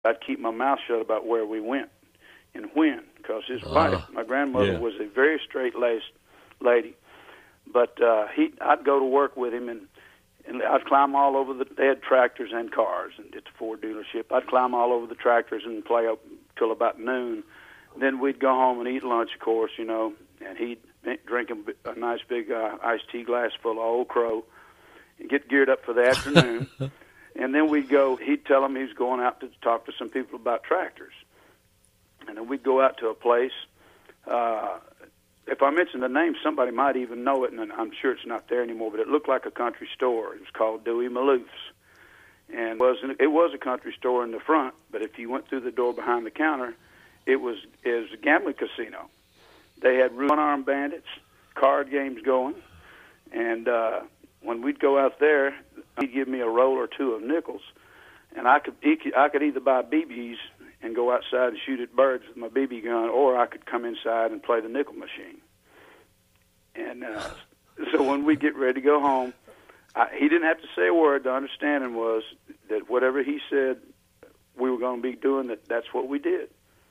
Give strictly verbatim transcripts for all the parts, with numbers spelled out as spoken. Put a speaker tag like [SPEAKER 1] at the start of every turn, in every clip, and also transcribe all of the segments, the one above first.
[SPEAKER 1] I'd keep my mouth shut about where we went and when, because his uh, wife, my grandmother, yeah. was a very straight-laced lady. But uh, he, I'd go to work with him, and, and I'd climb all over the. They had tractors and cars, and it's a Ford dealership. I'd climb all over the tractors and play up till about noon. Then we'd go home and eat lunch, of course, you know, and he'd drink a, a nice big uh, iced tea glass full of Old Crow and get geared up for the afternoon. And then we'd go, he'd tell him he was going out to talk to some people about tractors. And then we'd go out to a place. Uh, if I mention the name, somebody might even know it, and I'm sure it's not there anymore, but it looked like a country store. It was called Dewey Maloof's. And it was, it was a country store in the front, but if you went through the door behind the counter, it was, it was a gambling casino. They had one-armed bandits, card games going, and uh, when we'd go out there, he'd give me a roll or two of nickels, and I could I could either buy B Bs and go outside and shoot at birds with my B B gun, or I could come inside and play the nickel machine. And uh, so when we get ready to go home, I, he didn't have to say a word. The understanding was that whatever he said we were going to be doing, that that's what we did.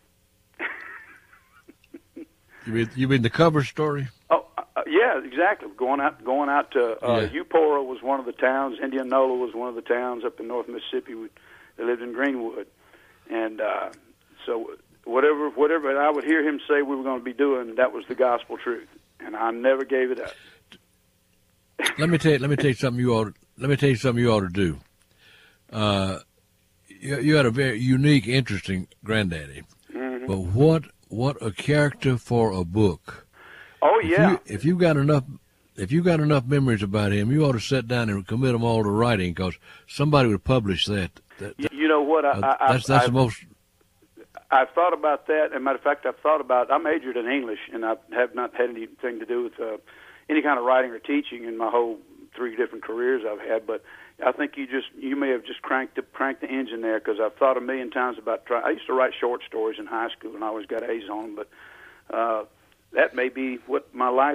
[SPEAKER 2] You mean, you mean the cover story?
[SPEAKER 1] Oh, uh, yeah, exactly. Going out, going out to uh, yeah. Eupora was one of the towns. Indianola was one of the towns up in North Mississippi. We, they lived in Greenwood, and uh, so whatever, whatever I would hear him say we were going to be doing, that was the gospel truth, and I never gave it up.
[SPEAKER 2] Let me tell you. Let me tell you something you ought. Let me tell you something you ought to do. Uh, you, you had a very unique, interesting granddaddy, mm-hmm. but what? What a character for a book!
[SPEAKER 1] Oh yeah.
[SPEAKER 2] If you, if you got enough, if you got enough memories about him, you ought to sit down and commit them all to writing, because somebody would publish that. that, that
[SPEAKER 1] you know what? I,
[SPEAKER 2] uh,
[SPEAKER 1] I,
[SPEAKER 2] that's that's
[SPEAKER 1] I,
[SPEAKER 2] the most.
[SPEAKER 1] I've thought about that. As a matter of fact, I've thought about. I majored in English, and I have not had anything to do with uh, any kind of writing or teaching in my whole three different careers I've had. But I think you just you may have just cranked the cranked the engine there, because I've thought a million times about trying. I used to write short stories in high school, and I always got A's on them. But uh, that may be what my life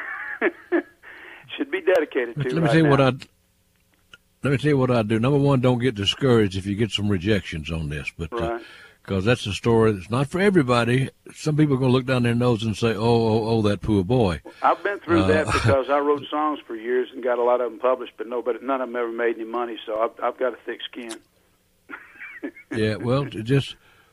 [SPEAKER 1] should be dedicated to.
[SPEAKER 2] Let me
[SPEAKER 1] right
[SPEAKER 2] tell you
[SPEAKER 1] now.
[SPEAKER 2] what I. Let me tell you what I do. Number one, don't get discouraged if you get some rejections on this, but because
[SPEAKER 1] right.
[SPEAKER 2] uh, that's a story that's not for everybody. Some people are going to look down their nose and say, "Oh, oh, oh, that poor boy."
[SPEAKER 1] I've been through
[SPEAKER 2] uh,
[SPEAKER 1] that because I wrote songs for years and got a lot of them published, but nobody, none of them ever made any money. So I've, I've got a thick skin.
[SPEAKER 2] Yeah, well, just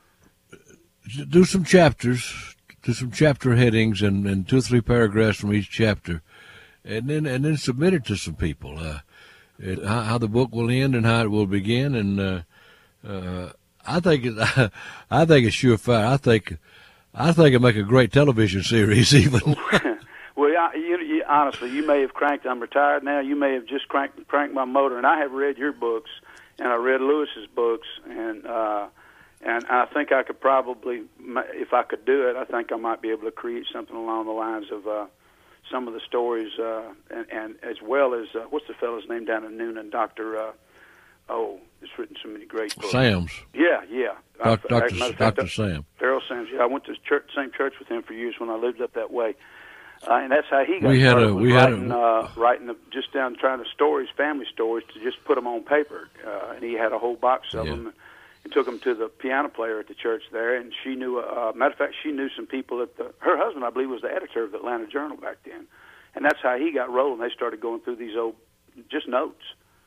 [SPEAKER 2] do some chapters, do some chapter headings, and, and two or three paragraphs from each chapter, and then and then submit it to some people. Uh, it, how, how the book will end and how it will begin, and uh, uh, I think it, I think it's surefire. I think I think it'd make a great television series, even.
[SPEAKER 1] Well, yeah, you, you, honestly, you may have cranked. I'm retired now. You may have just cranked cranked my motor, and I have read your books, and I read Lewis's books, and uh, and I think I could probably, if I could do it, I think I might be able to create something along the lines of uh, some of the stories, uh, and, and as well as uh, what's the fellow's name down in Noonan, Doctor Uh, oh, he's written so many great books.
[SPEAKER 2] Sam's.
[SPEAKER 1] Yeah, yeah.
[SPEAKER 2] Doctor Doctor Doctor Sam.
[SPEAKER 1] Farrell Sams. Yeah, I went to church, same church with him for years when I lived up that way. Uh, and that's how he got
[SPEAKER 2] we had
[SPEAKER 1] started,
[SPEAKER 2] a,
[SPEAKER 1] was
[SPEAKER 2] we
[SPEAKER 1] writing,
[SPEAKER 2] had a,
[SPEAKER 1] uh, writing the, just down trying to stories, family stories, to just put them on paper. Uh, and he had a whole box of
[SPEAKER 2] yeah.
[SPEAKER 1] them. And took them to the piano player at the church there. And she knew, uh, matter of fact, she knew some people at the, her husband, I believe, was the editor of the Atlanta Journal back then. And that's how he got rolling. They started going through these old, just notes.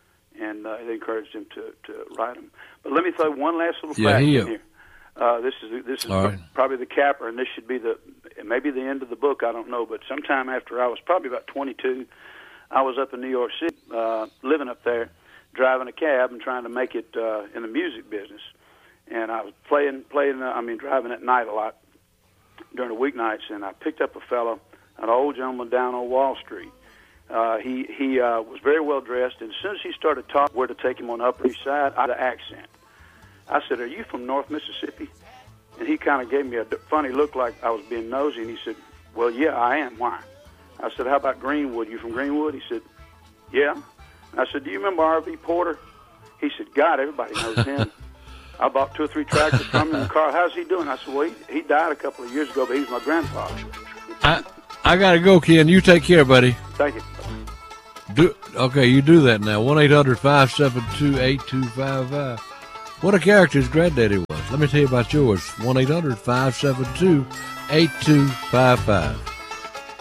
[SPEAKER 1] And uh, they encouraged him to, to write them. But let me throw one last little
[SPEAKER 2] yeah,
[SPEAKER 1] fact
[SPEAKER 2] he,
[SPEAKER 1] in here. Uh, this is this is
[SPEAKER 2] right.
[SPEAKER 1] probably the capper, and this should be the maybe the end of the book. I don't know, but sometime after I was probably about twenty-two, I was up in New York City, uh, living up there, driving a cab and trying to make it uh, in the music business. And I was playing, playing. Uh, I mean, driving at night a lot during the weeknights. And I picked up a fellow, an old gentleman down on Wall Street. Uh, he he uh, was very well dressed, and as soon as he started talking where to take him on the Upper East Side, I had an accent. I said, "Are you from North Mississippi?" And he kind of gave me a funny look, like I was being nosy. And he said, "Well, yeah, I am. Why?" I said, "How about Greenwood? You from Greenwood?" He said, "Yeah." I said, "Do you remember R V Porter?" He said, "God, everybody knows him." I bought two or three tractors from him in the car. "How's he doing?" I said, "Well, he, he died a couple of years ago, but he was my grandfather."
[SPEAKER 2] I I gotta go, Ken. You take care, buddy.
[SPEAKER 1] Thank you.
[SPEAKER 2] Do okay. You do that now. One eight hundred five seven two eight two five five. What a character his granddaddy was. Let me tell you about yours. one eight hundred five seven two eight two five five.